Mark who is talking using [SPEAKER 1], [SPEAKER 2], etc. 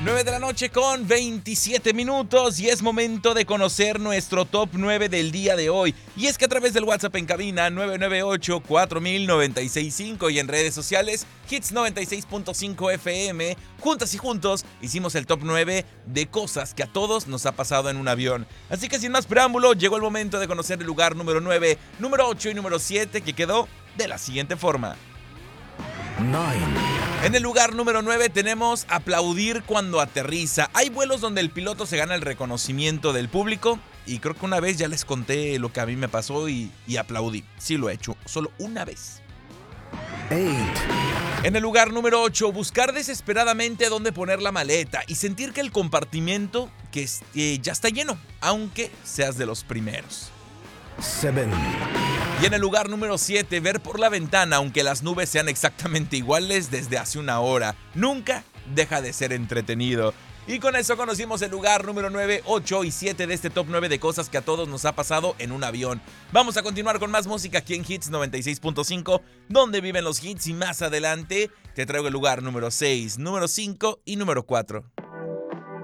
[SPEAKER 1] 9 de la noche con 27 minutos y es momento de conocer nuestro top 9 del día de hoy. Y es que a través del WhatsApp en cabina 998-4000-965 y en redes sociales Hits 96.5 FM, juntas y juntos hicimos el top 9 de cosas que a todos nos ha pasado en un avión. Así que sin más preámbulo, llegó el momento de conocer el lugar número 9, número 8 y número 7 que quedó de la siguiente forma.
[SPEAKER 2] 9.
[SPEAKER 1] En el lugar número 9 tenemos aplaudir cuando aterriza. Hay vuelos donde el piloto se gana el reconocimiento del público y creo que una vez ya les conté lo que a mí me pasó y aplaudí. Sí lo he hecho, solo una vez.
[SPEAKER 2] 8.
[SPEAKER 1] En el lugar número 8, buscar desesperadamente dónde poner la maleta y sentir que el compartimento ya está lleno, aunque seas de los primeros.
[SPEAKER 2] 7.
[SPEAKER 1] Y en el lugar número 7, ver por la ventana, aunque las nubes sean exactamente iguales desde hace una hora. Nunca deja de ser entretenido. Y con eso conocimos el lugar número 9, 8 y 7 de este top 9 de cosas que a todos nos ha pasado en un avión. Vamos a continuar con más música aquí en Hits 96.5, donde viven los hits, y más adelante te traigo el lugar número 6, número 5 y número 4.